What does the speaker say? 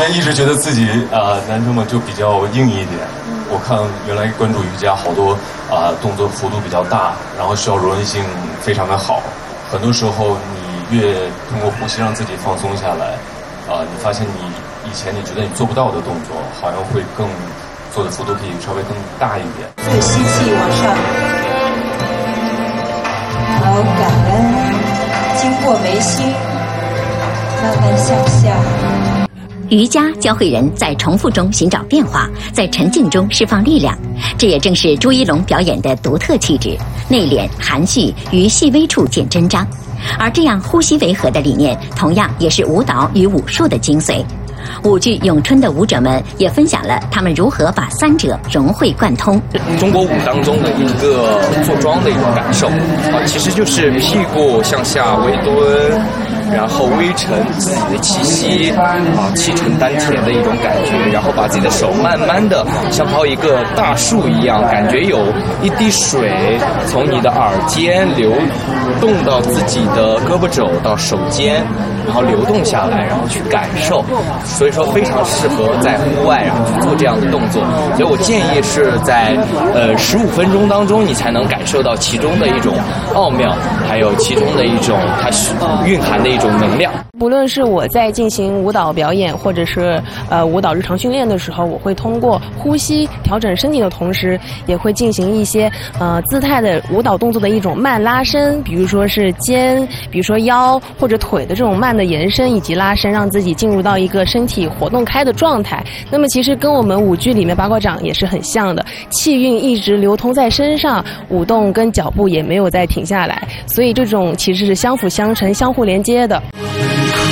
前一直觉得自己男生们就比较硬一点。我看原来关注瑜伽好多动作幅度比较大，然后需要柔韧性非常的好。很多时候你越通过呼吸让自己放松下来，你发现你以前你觉得你做不到的动作，好像会更做的幅度可以稍微更大一点。 所以吸气往上，好，感恩，经过眉心，慢慢向下。 瑜伽教会人在重复中寻找变化，在沉静中释放力量，这也正是朱一龙表演的独特气质，内敛含蓄，于细微处见真章。而这样呼吸为和的理念，同样也是舞蹈与武术的精髓。舞剧《咏春》的舞者们也分享了他们如何把三者融会贯通。 中国舞当中的一个坐桩的一种感受其实就是屁股向下微蹲，然后微沉自己的气息气沉丹田的一种感觉，然后把自己的手慢慢的像抛一个大树一样，感觉有一滴水从你的耳尖流动到自己的胳膊肘到手尖，然后流动下来，然后去感受，所以说非常适合在户外然后去做这样的动作。所以我建议是在15分钟当中，你才能感受到其中的一种奥妙，还有其中的一种它蕴含的一种能量。 不论是我在进行舞蹈表演，或者是舞蹈日常训练的时候，我会通过呼吸调整身体的同时，也会进行一些姿态的舞蹈动作的一种慢拉伸，比如说是肩，比如说腰或者腿的这种慢的延伸以及拉伸，让自己进入到一个身体活动开的状态。那么其实跟我们舞剧里面八卦掌也是很像的，气韵一直流通在身上，舞动跟脚步也没有再停下来，所以这种其实是相辅相成、相互连接的。